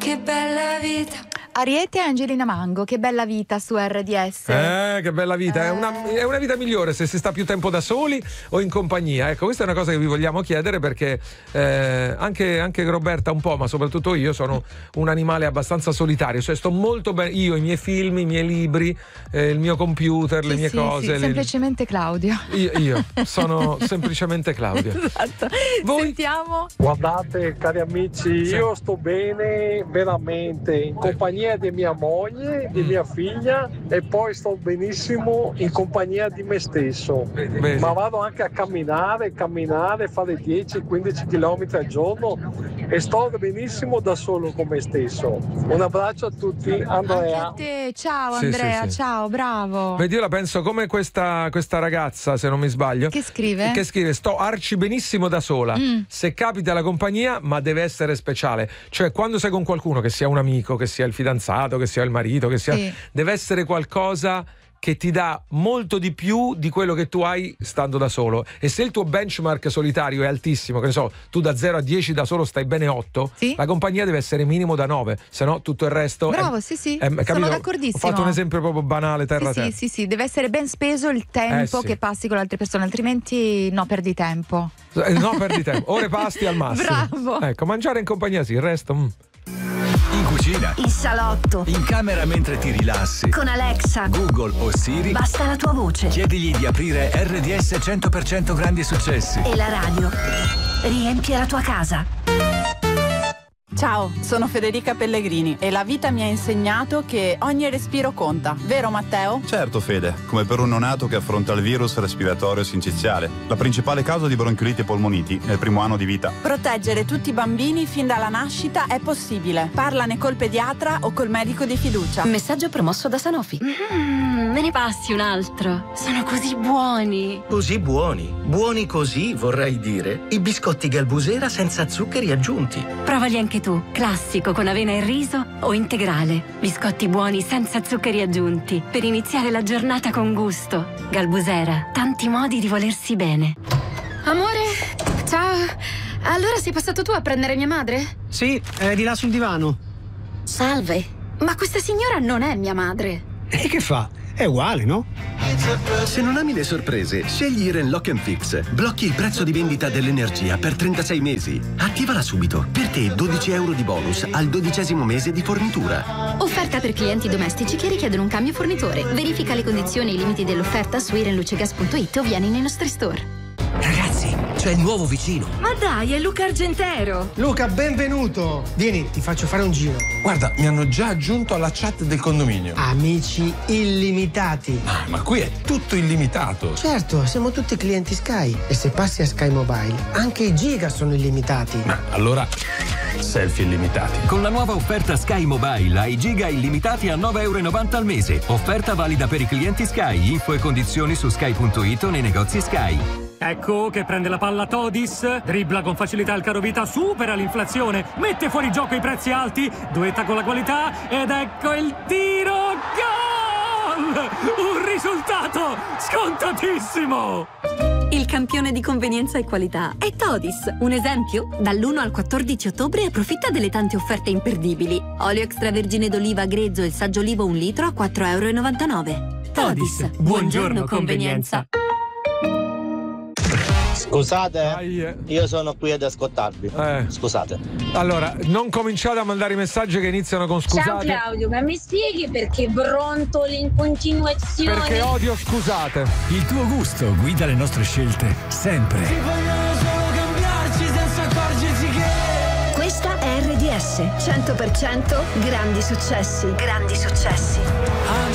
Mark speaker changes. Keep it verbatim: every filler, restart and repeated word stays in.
Speaker 1: che bella vita.
Speaker 2: Ariete e Angelina Mango, che bella vita su R D S.
Speaker 3: Eh, che bella vita.
Speaker 2: Eh.
Speaker 3: È, una, è una vita migliore se si sta più tempo da soli o in compagnia. Ecco, questa è una cosa che vi vogliamo chiedere perché eh, anche, anche Roberta un po', ma soprattutto io sono un animale abbastanza solitario. Cioè sto molto bene, io, i miei film, i miei libri, eh, il mio computer,
Speaker 2: Sì,
Speaker 3: le mie
Speaker 2: sì,
Speaker 3: cose.
Speaker 2: sì,
Speaker 3: le...
Speaker 2: semplicemente Claudio.
Speaker 3: Io, io sono semplicemente Claudio.
Speaker 2: Esatto.
Speaker 3: Voi?
Speaker 2: Sentiamo.
Speaker 4: Guardate cari amici, sì. Io sto bene veramente in compagnia di mia moglie, di mia figlia e poi sto benissimo in compagnia di me stesso.
Speaker 3: Beh,
Speaker 4: ma vado anche a camminare, camminare, fare dieci quindici chilometri al giorno e sto benissimo da solo con me stesso. Un abbraccio a tutti, Andrea.
Speaker 2: Anche a te. Ciao
Speaker 3: Sì,
Speaker 2: Andrea,
Speaker 3: sì, sì.
Speaker 2: ciao, bravo.
Speaker 3: Vedi, io la penso come questa, questa ragazza, se non mi sbaglio,
Speaker 2: Che scrive?
Speaker 3: che scrive sto arci benissimo da sola,
Speaker 2: Mm.
Speaker 3: se capita la compagnia, ma deve essere speciale. Cioè quando sei con qualcuno, che sia un amico, che sia il fidanzato, che sia il marito, che sia
Speaker 2: Sì.
Speaker 3: deve essere qualcosa che ti dà molto di più di quello che tu hai stando da solo. E se il tuo benchmark solitario è altissimo, che ne so, tu da zero a dieci da solo stai bene otto,
Speaker 2: Sì.
Speaker 3: la compagnia deve essere minimo da nove, se no tutto il resto
Speaker 2: Bravo,
Speaker 3: è,
Speaker 2: sì, sì,
Speaker 3: è-
Speaker 2: sono
Speaker 3: capito?
Speaker 2: d'accordissimo.
Speaker 3: Ho fatto un esempio proprio banale, terra
Speaker 2: Sì,
Speaker 3: terra.
Speaker 2: sì, sì, sì, deve essere ben speso il tempo
Speaker 3: Eh, sì.
Speaker 2: che passi con le altre persone, altrimenti no, perdi tempo.
Speaker 3: Eh, No, perdi tempo. Ore pasti al massimo.
Speaker 2: Bravo.
Speaker 3: Ecco, mangiare in compagnia sì, il resto. mm.
Speaker 5: In cucina,
Speaker 6: In salotto,
Speaker 5: in camera mentre ti rilassi,
Speaker 6: con Alexa,
Speaker 5: Google o Siri,
Speaker 6: basta la tua voce.
Speaker 5: chiedigli di aprire R D S cento per cento grandi successi.
Speaker 6: E la radio riempie la tua casa.
Speaker 7: Ciao, sono Federica Pellegrini e la vita mi ha insegnato che ogni respiro conta, vero Matteo?
Speaker 8: Certo Fede, come per un neonato che affronta il virus respiratorio sinciziale, la principale causa di bronchiolite e polmoniti nel primo anno di vita.
Speaker 7: Proteggere tutti i bambini fin dalla nascita è possibile. Parlane col pediatra o col medico di fiducia.
Speaker 9: Messaggio promosso da Sanofi. Mm, me ne passi un altro. Sono così buoni.
Speaker 10: Così buoni. Buoni così, vorrei dire. I biscotti Galbusera senza zuccheri aggiunti.
Speaker 9: Provali anche tu. Classico con avena e riso o integrale. Biscotti buoni senza zuccheri aggiunti. Per iniziare la giornata con gusto. Galbusera. Tanti modi di volersi bene.
Speaker 11: Amore, ciao. Allora sei passato tu a prendere mia madre?
Speaker 12: Sì, è di là sul divano.
Speaker 11: Salve. Ma questa signora non è mia madre.
Speaker 12: E che fa? È uguale, no?
Speaker 13: Se non ami le sorprese, scegli Iren Lock and Fix. Blocchi il prezzo di vendita dell'energia per trentasei mesi. Attivala subito. Per te dodici euro di bonus al dodicesimo mese di fornitura.
Speaker 11: Offerta per clienti domestici che richiedono un cambio fornitore. Verifica le condizioni e i limiti dell'offerta su irenlucegas punto it o vieni nei nostri store.
Speaker 10: Ragazzi, c'è il nuovo vicino.
Speaker 9: Ma dai, è Luca Argentero.
Speaker 12: Luca, benvenuto. Vieni, ti faccio fare un giro.
Speaker 14: Guarda, mi hanno già aggiunto alla chat del condominio.
Speaker 12: Amici illimitati.
Speaker 14: Ah, ma qui è tutto illimitato.
Speaker 12: Certo, siamo tutti clienti Sky. E se passi a Sky Mobile, anche i giga sono illimitati.
Speaker 14: Ma allora, selfie illimitati.
Speaker 15: Con la nuova offerta Sky Mobile hai giga illimitati a nove euro e novanta al mese. Offerta valida per i clienti Sky. Info e condizioni su sky punto it o nei negozi Sky.
Speaker 16: Ecco che prende la palla Todis, dribbla con facilità il carovita, supera l'inflazione, mette fuori gioco i prezzi alti, duetta con la qualità ed ecco il tiro, gol! Un risultato scontatissimo!
Speaker 9: Il campione di convenienza e qualità è Todis. Un esempio? Dall'primo al quattordici ottobre approfitta delle tante offerte imperdibili. Olio extravergine d'oliva grezzo e saggio olivo un litro a quattro euro e novantanove. Todis, buongiorno convenienza.
Speaker 17: Scusate, io sono qui ad ascoltarvi.
Speaker 3: Eh.
Speaker 17: Scusate.
Speaker 3: Allora, non cominciate a mandare i messaggi che iniziano con scusate.
Speaker 18: Ciao Claudio, ma mi spieghi perché brontoli in continuazione?
Speaker 3: Perché odio scusate.
Speaker 5: Il tuo gusto guida le nostre scelte, sempre.
Speaker 1: Si vogliono solo cambiarci senza accorgersi che...
Speaker 6: Questa è R D S cento per cento grandi successi. Grandi successi.